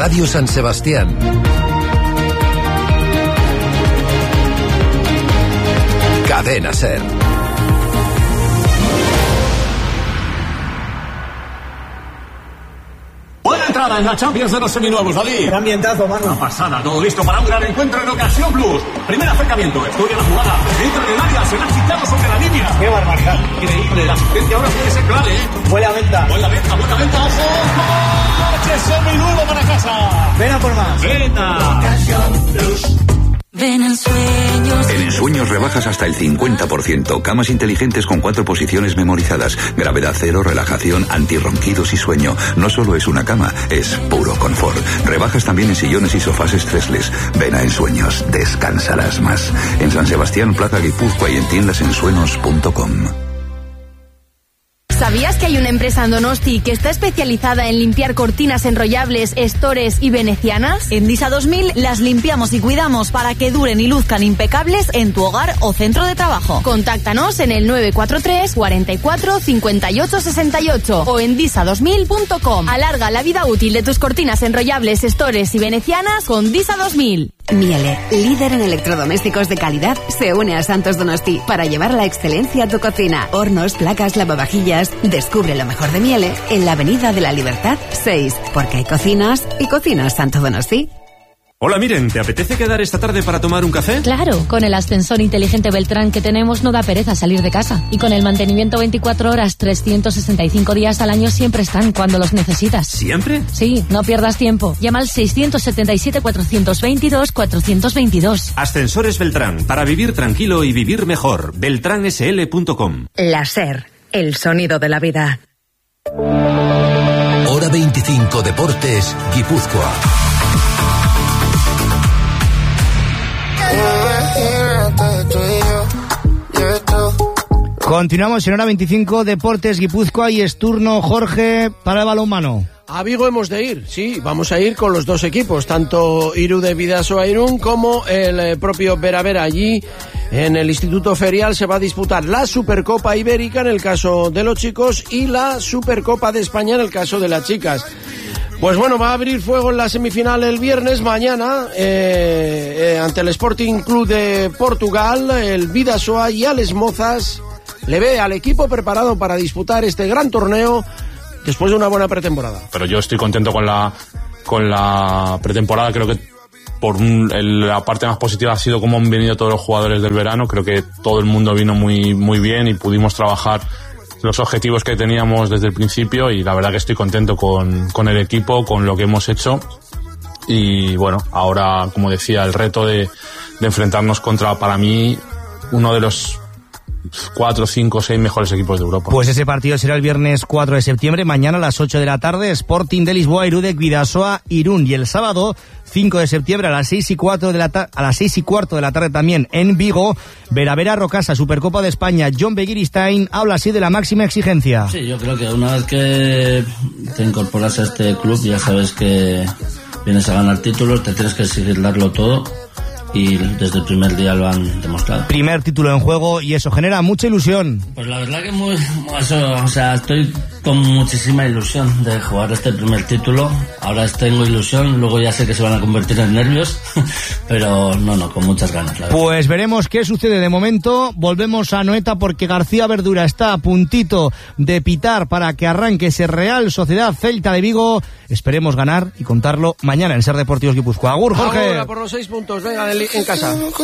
Radio San Sebastián. Cadena SER. Buena entrada en la Champions de los seminuevos, David. Qué ambientazo, mano. Una pasada, todo listo para un gran encuentro en Ocasión Plus. Primer acercamiento, estudia la jugada. Entra en el área, se la ha chitado sobre la línea. Qué barbaridad. Increíble, la asistencia ahora puede ser clave, ¿eh? Buena venta. Buena venta, ojo. ¡Coche seminuevo para casa! Ven a por más. Venta. Ocasión Plus. Ven en Sueños. En Ensueños rebajas hasta el 50%. Camas inteligentes con 4 posiciones memorizadas. Gravedad cero, relajación, antirronquidos y sueño. No solo es una cama, es puro confort. Rebajas también en sillones y sofás stressless. Ven a Ensueños, descansarás más. En San Sebastián, Plaza Guipúzcoa y en tiendasensueños.com. ¿Sabías que hay una empresa en Donosti que está especializada en limpiar cortinas enrollables, estores y venecianas? En Disa 2000 las limpiamos y cuidamos para que duren y luzcan impecables en tu hogar o centro de trabajo. Contáctanos en el 943 44 58 68 o en disa2000.com. Alarga la vida útil de tus cortinas enrollables, estores y venecianas con Disa 2000. Miele, líder en electrodomésticos de calidad, se une a Santos Donosti para llevar la excelencia a tu cocina. Hornos, placas, lavavajillas. Descubre lo mejor de Miele en la Avenida de la Libertad 6, porque hay cocinas y cocinas Santo Donosti. Hola, miren, ¿te apetece quedar esta tarde para tomar un café? Claro, con el ascensor inteligente Beltrán que tenemos no da pereza salir de casa. Y con el mantenimiento 24 horas, 365 días al año siempre están cuando los necesitas. ¿Siempre? Sí, no pierdas tiempo. Llama al 677-422-422. Ascensores Beltrán, para vivir tranquilo y vivir mejor. beltransl.com. La SER, el sonido de la vida. Hora 25 Deportes, Guipúzcoa. Continuamos en Hora 25 Deportes Guipúzcoa y es turno, Jorge, para el balonmano. A Vigo hemos de ir, sí, vamos a ir con los dos equipos, tanto Iru de Bidasoa Irún como el propio Vera Vera. Allí en el Instituto Ferial se va a disputar la Supercopa Ibérica en el caso de los chicos y la Supercopa de España en el caso de las chicas. Pues bueno, va a abrir fuego en la semifinal el viernes, mañana, ante el Sporting Club de Portugal, el Bidasoa y Alex Mozas le ve al equipo preparado para disputar este gran torneo después de una buena pretemporada. Pero yo estoy contento con la pretemporada. Creo que la parte más positiva ha sido cómo han venido todos los jugadores del verano. Creo que todo el mundo vino muy, muy bien y pudimos trabajar los objetivos que teníamos desde el principio, y la verdad que estoy contento con el equipo, con lo que hemos hecho. Y bueno, ahora, como decía, el reto de enfrentarnos contra, para mí, uno de los 4, 5, 6 mejores equipos de Europa. Pues ese partido será el viernes 4 de septiembre, mañana a las 8 de la tarde, Sporting de Lisboa, Irudek Bidasoa Irún, y el sábado 5 de septiembre a las 6 y cuarto de la tarde también en Vigo, Vera Vera Rocasa, Supercopa de España. John Begiristain habla así de la máxima exigencia. Sí, yo creo que una vez que te incorporas a este club ya sabes que vienes a ganar títulos, te tienes que exigir darlo todo. Y desde el primer día lo han demostrado. Primer título en juego y eso genera mucha ilusión. Pues la verdad que estoy con muchísima ilusión de jugar este primer título. Ahora tengo ilusión, luego ya sé que se van a convertir en nervios, pero con muchas ganas. La verdad. Pues veremos qué sucede. De momento volvemos a Anoeta porque García Verdura está a puntito de pitar para que arranque ese Real Sociedad Celta de Vigo. Esperemos ganar y contarlo mañana en SER Deportivos Guipúzcoa. Agur, Jorge. Ahora por los 6 puntos, venga en casa.